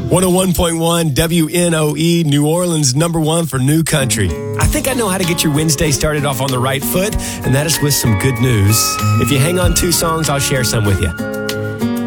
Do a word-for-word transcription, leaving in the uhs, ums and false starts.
one oh one point one W N O E, New Orleans, number one for New Country. I think I know how to get your Wednesday started off on the right foot, and that is with some good news. If you hang on two songs, I'll share some with you.